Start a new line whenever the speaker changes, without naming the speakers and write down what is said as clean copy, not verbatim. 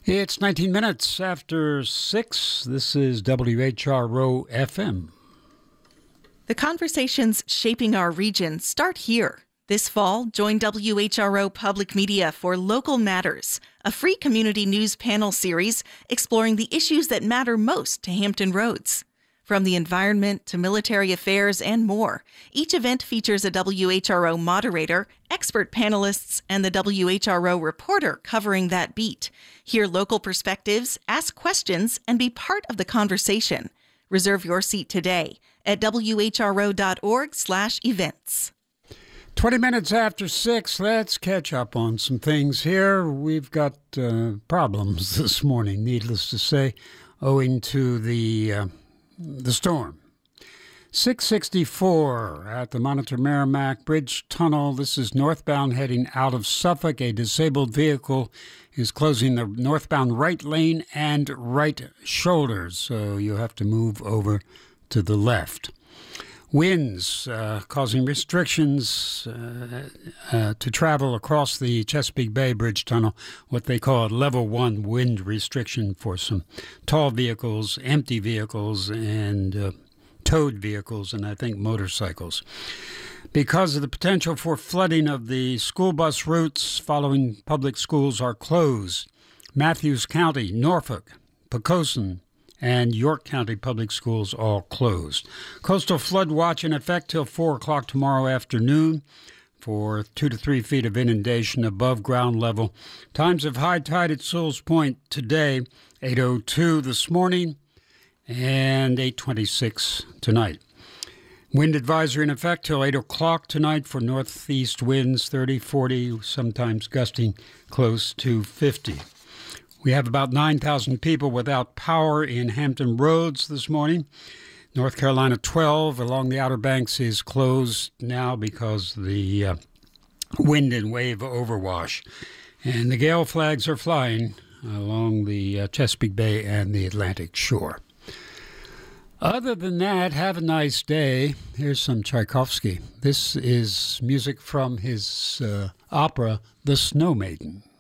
It's 19 minutes after 6. This is WHRO FM.
The conversations shaping our region start here. This fall, join WHRO Public Media for Local Matters, a free community news panel series exploring the issues that matter most to Hampton Roads. From the environment to military affairs and more, each event features a WHRO moderator, expert panelists, and the WHRO reporter covering that beat. Hear local perspectives, ask questions, and be part of the conversation. Reserve your seat today at whro.org/events.
20 minutes after 6, let's catch up on some things here. We've got problems this morning, needless to say, owing to the storm. 664 at the Monitor Merrimack Bridge Tunnel. This is northbound heading out of Suffolk. A disabled vehicle is closing the northbound right lane and right shoulder, so you'll have to move over to the left. Winds causing restrictions to travel across the Chesapeake Bay Bridge Tunnel, what they call a level 1 wind restriction for some tall vehicles, empty vehicles, and towed vehicles, and I think motorcycles. Because of the potential for flooding of the school bus routes following public schools are closed, Matthews County, Norfolk, Poquoson, and York County Public Schools all closed. Coastal flood watch in effect till 4 o'clock tomorrow afternoon for 2 to 3 feet of inundation above ground level. Times of high tide at Sewell's Point today, 8:02 this morning and 8:26 tonight. Wind advisory in effect till 8 o'clock tonight for northeast winds 30, 40, sometimes gusting close to 50. We have about 9,000 people without power in Hampton Roads this morning. North Carolina 12 along the Outer Banks is closed now because of the wind and wave overwash. And the gale flags are flying along the Chesapeake Bay and the Atlantic shore. Other than that, have a nice day. Here's some Tchaikovsky. This is music from his opera, The Snow Maiden.